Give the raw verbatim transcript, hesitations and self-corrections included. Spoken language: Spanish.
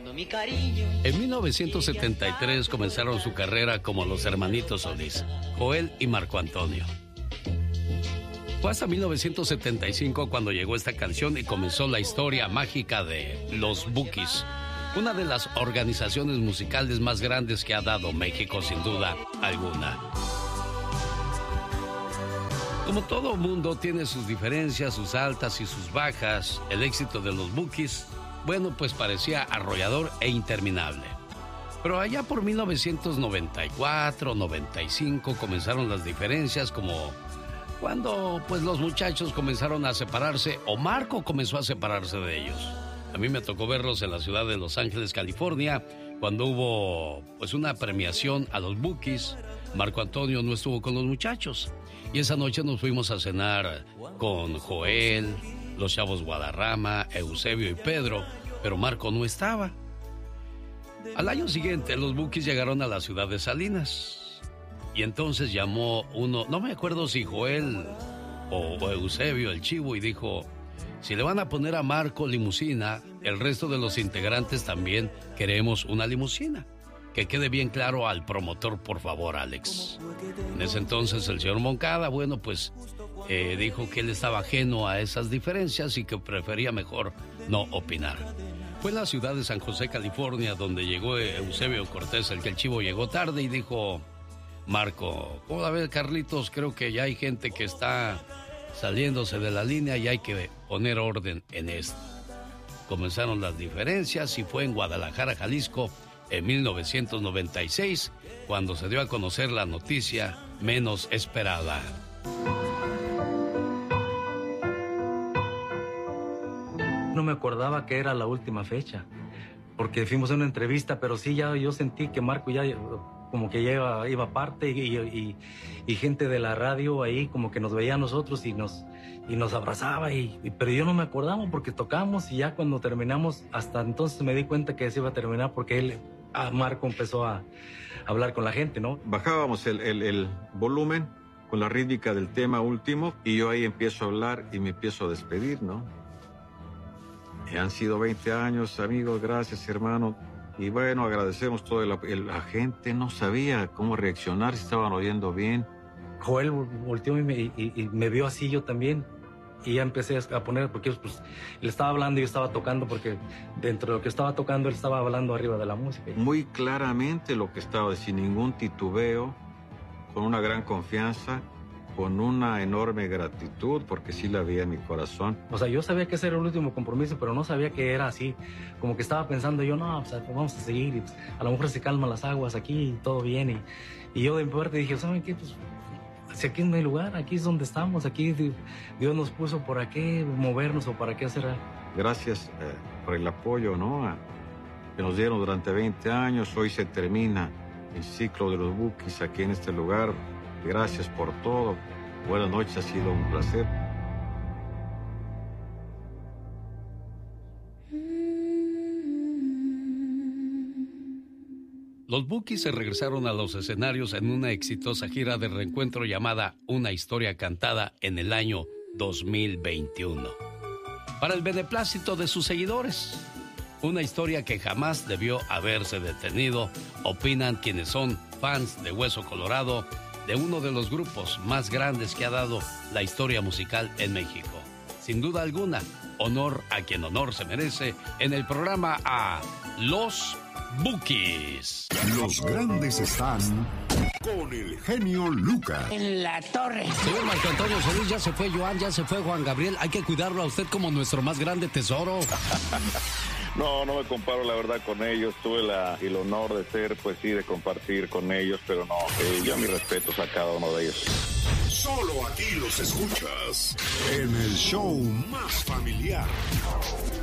En mil novecientos setenta y tres comenzaron su carrera como los hermanitos Solís, Joel y Marco Antonio. Fue hasta mil novecientos setenta y cinco cuando llegó esta canción y comenzó la historia mágica de Los Bukis, una de las organizaciones musicales más grandes que ha dado México, sin duda alguna. Como todo mundo tiene sus diferencias, sus altas y sus bajas, el éxito de Los Bukis, bueno, pues parecía arrollador e interminable. Pero allá por mil novecientos noventa y cuatro, noventa y cinco comenzaron las diferencias, como cuando pues los muchachos comenzaron a separarse o Marco comenzó a separarse de ellos. A mí me tocó verlos en la ciudad de Los Ángeles, California, cuando hubo pues una premiación a los Bukis. Marco Antonio no estuvo con los muchachos y esa noche nos fuimos a cenar con Joel, los chavos Guadarrama, Eusebio y Pedro, pero Marco no estaba. Al año siguiente los Bukis llegaron a la ciudad de Salinas. Y entonces llamó uno, no me acuerdo si Joel o, o Eusebio, el chivo, y dijo, si le van a poner a Marco limusina, el resto de los integrantes también queremos una limusina. Que quede bien claro al promotor, por favor, Alex. En ese entonces el señor Moncada, bueno, pues eh, dijo que él estaba ajeno a esas diferencias y que prefería mejor no opinar. Fue en la ciudad de San José, California, donde llegó Eusebio Cortés, el que el chivo llegó tarde, y dijo... Marco, ¿cómo la ves, Carlitos? Creo que ya hay gente que está saliéndose de la línea y hay que poner orden en esto. Comenzaron las diferencias y fue en Guadalajara, Jalisco, en mil novecientos noventa y seis, cuando se dio a conocer la noticia menos esperada. No me acordaba que era la última fecha, porque fuimos a una entrevista, pero sí, ya yo sentí que Marco ya... como que ya iba, iba aparte y, y, y gente de la radio ahí como que nos veía a nosotros y nos, y nos abrazaba, y, y, pero yo no me acordaba porque tocamos y ya cuando terminamos, hasta entonces me di cuenta que se iba a terminar porque él, a Marco empezó a, a hablar con la gente, ¿no? Bajábamos el, el, el volumen con la rítmica del tema último y yo ahí empiezo a hablar y me empiezo a despedir, ¿no? Y han sido veinte años, amigos, gracias, hermano. Y bueno, agradecemos todo. El, el, la gente no sabía cómo reaccionar, si estaban oyendo bien. Joel volteó y me, y, y me vio así, yo también. Y ya empecé a poner, porque pues, él estaba hablando y yo estaba tocando, porque dentro de lo que estaba tocando, él estaba hablando arriba de la música. Muy claramente lo que estaba, sin ningún titubeo, con una gran confianza, con una enorme gratitud, porque sí la veía en mi corazón. O sea, yo sabía que ese era el último compromiso, pero no sabía que era así. Como que estaba pensando yo, no, pues, vamos a seguir, y, pues, a lo mejor se calman las aguas aquí y todo bien. Y, y yo de mi parte dije, ¿saben qué? Pues, si aquí no hay lugar, aquí es donde estamos, aquí Dios nos puso para qué movernos o para qué hacer algo. Gracias eh, por el apoyo, ¿no? A, que nos dieron durante veinte años. Hoy se termina el ciclo de los Bukis aquí en este lugar. Gracias por todo. Buenas noches, ha sido un placer. Los Bukis se regresaron a los escenarios en una exitosa gira de reencuentro llamada Una Historia Cantada en el año dos mil veintiuno. Para el beneplácito de sus seguidores. Una historia que jamás debió haberse detenido, opinan quienes son fans de Hueso Colorado, de uno de los grupos más grandes que ha dado la historia musical en México. Sin duda alguna, honor a quien honor se merece en el programa a Los Bukis. Los grandes están con el genio Lucas. En la torre. Señor Marco Antonio Solís, ya se fue Joan, ya se fue Juan Gabriel. Hay que cuidarlo a usted como nuestro más grande tesoro. No, no me comparo la verdad con ellos. Tuve la, el honor de ser, pues sí, de compartir con ellos, pero no, eh, yo mis respetos a cada uno de ellos. Solo aquí los escuchas en el show más familiar.